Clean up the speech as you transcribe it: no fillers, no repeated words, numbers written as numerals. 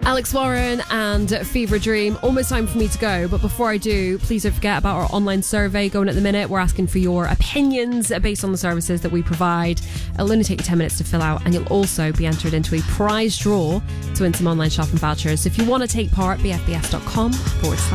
Alex Warren and Fever Dream. Almost time for me to go, but before I do, please don't forget about our online survey going at the minute. We're asking for your opinions based on the services that we provide. It'll only take you 10 minutes to fill out, and you'll also be entered into a prize draw to win some online shopping vouchers. So if you want to take part, bfbs.com/.